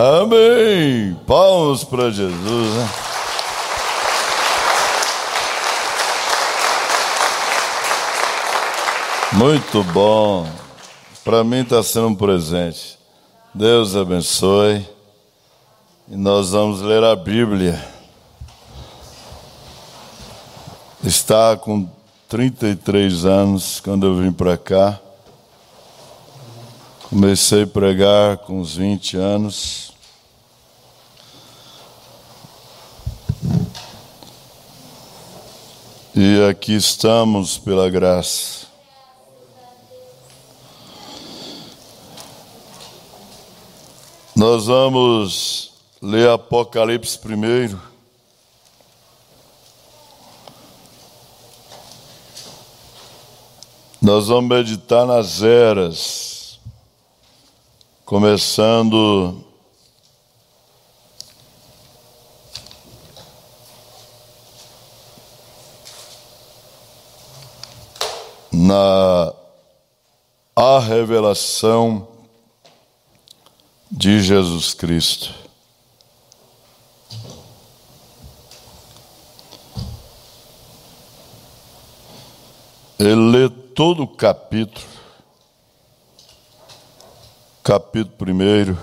Amém! Palmas para Jesus, né? Muito bom. Para mim está sendo um presente. Deus abençoe. E nós vamos ler a Bíblia. Está com 33 anos quando eu vim para cá. Comecei a pregar com uns 20 anos. E aqui estamos pela graça. Nós vamos ler Apocalipse primeiro. Nós vamos meditar nas eras, começando na a revelação de Jesus Cristo. Ele lê todo o capítulo 1,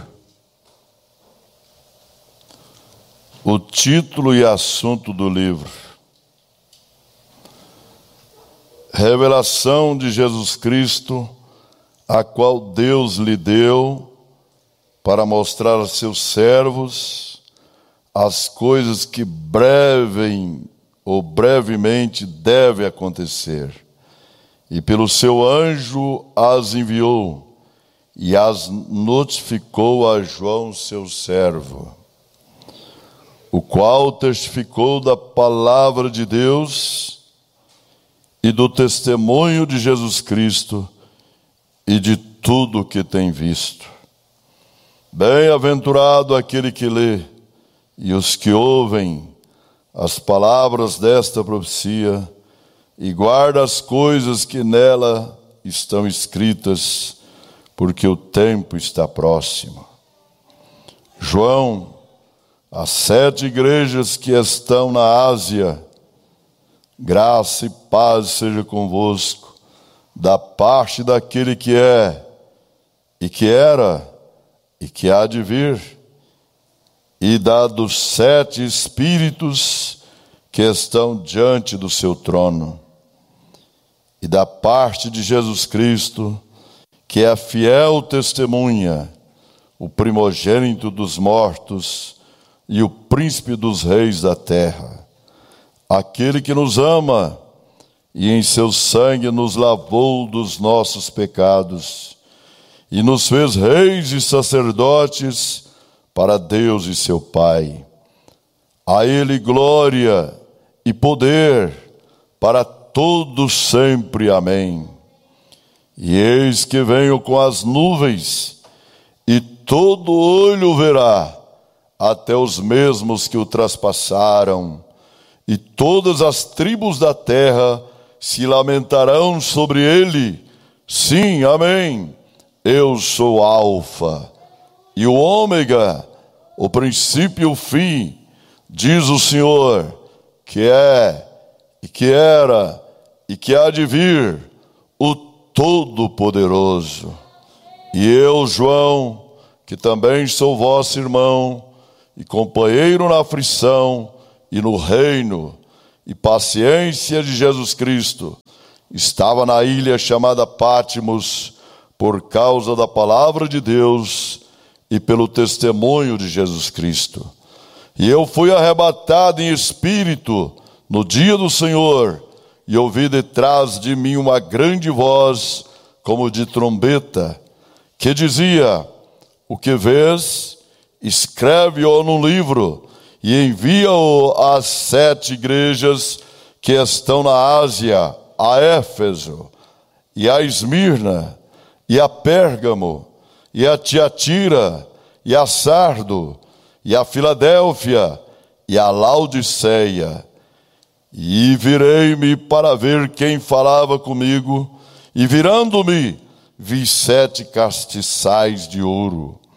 o título e assunto do livro. Revelação de Jesus Cristo, a qual Deus lhe deu para mostrar a seus servos as coisas que brevemente deve acontecer. E pelo seu anjo as enviou e as notificou a João, seu servo, o qual testificou da palavra de Deus e do testemunho de Jesus Cristo e de tudo o que tem visto. Bem-aventurado aquele que lê e os que ouvem as palavras desta profecia e guarda as coisas que nela estão escritas, porque o tempo está próximo. João, as 7 igrejas que estão na Ásia, graça e paz seja convosco, da parte daquele que é, e que era, e que há de vir, e da dos 7 espíritos que estão diante do seu trono, e da parte de Jesus Cristo, que é a fiel testemunha, o primogênito dos mortos e o príncipe dos reis da terra, aquele que nos ama e em seu sangue nos lavou dos nossos pecados e nos fez reis e sacerdotes para Deus e seu Pai. A ele glória e poder para todos sempre. Amém. E eis que venho com as nuvens, e todo olho verá, até os mesmos que o traspassaram, e todas as tribos da terra se lamentarão sobre ele. Sim, amém. Eu sou Alfa e o Ômega, o princípio e o fim, diz o Senhor, que é, e que era, e que há de vir, o Todo-Poderoso. E eu, João, que também sou vosso irmão, e companheiro na aflição e no reino e paciência de Jesus Cristo, estava na ilha chamada Pátimos, por causa da palavra de Deus e pelo testemunho de Jesus Cristo. E eu fui arrebatado em espírito no dia do Senhor, e ouvi detrás de mim uma grande voz, como de trombeta, que dizia: o que vês, escreve-o num livro, e envia-o às 7 igrejas que estão na Ásia, a Éfeso, e a Esmirna, e a Pérgamo, e a Tiatira, e a Sardo, e a Filadélfia, e a Laodiceia. E virei-me para ver quem falava comigo, e virando-me, vi 7 castiçais de ouro,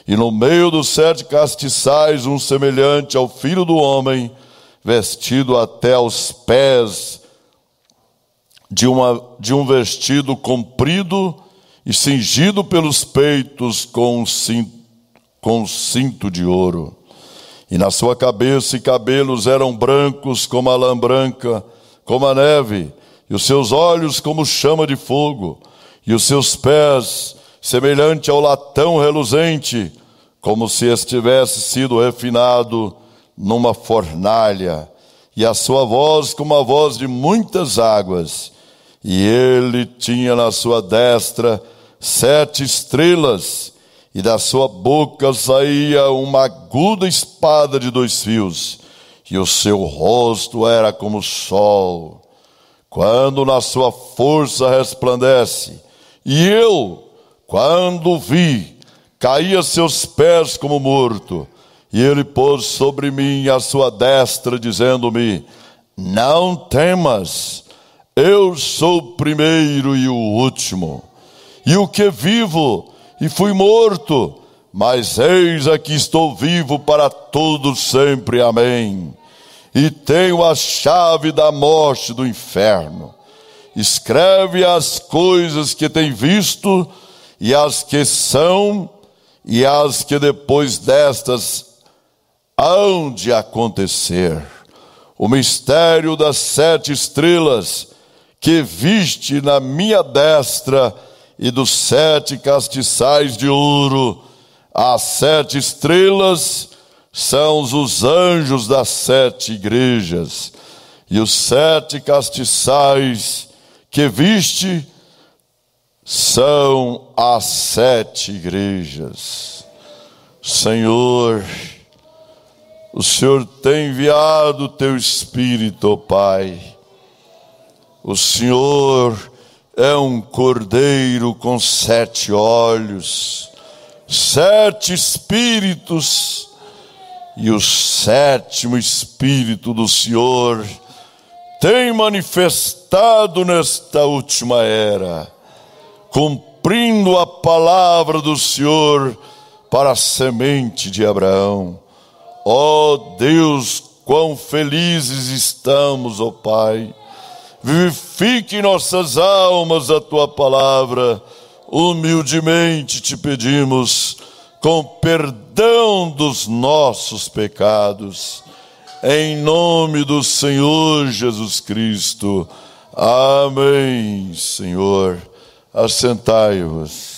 E no meio dos 7 castiçais, um semelhante ao Filho do Homem, vestido até aos pés de um vestido comprido e cingido pelos peitos com um cinto de ouro. E na sua cabeça e cabelos eram brancos como a lã branca, como a neve, e os seus olhos como chama de fogo, e os seus pés semelhante ao latão reluzente, como se estivesse sido refinado numa fornalha, e a sua voz como a voz de muitas águas. E ele tinha na sua destra 7 estrelas, e da sua boca saía uma aguda espada de 2 fios, e o seu rosto era como o sol, quando na sua força resplandece. E eu, quando o vi, caí a seus pés como morto. E ele pôs sobre mim a sua destra, dizendo-me: não temas, eu sou o primeiro e o último, e o que vivo, e fui morto, mas eis aqui estou vivo para todo sempre. Amém. E tenho a chave da morte e do inferno. Escreve as coisas que tem visto, e as que são, e as que depois destas hão de acontecer. O mistério das 7 estrelas que viste na minha destra, e dos 7 castiçais de ouro. As 7 estrelas são os anjos das 7 igrejas, e os 7 castiçais que viste são as 7 igrejas. Senhor, o Senhor tem enviado o teu Espírito, ó Pai. O Senhor é um cordeiro com 7 olhos, 7 espíritos, e o 7º Espírito do Senhor tem manifestado nesta última era, cumprindo a palavra do Senhor para a semente de Abraão. Ó Deus, quão felizes estamos, ó Pai. Vivifique em nossas almas a tua palavra. Humildemente te pedimos, com perdão dos nossos pecados, em nome do Senhor Jesus Cristo. Amém. Senhor, assentai-vos.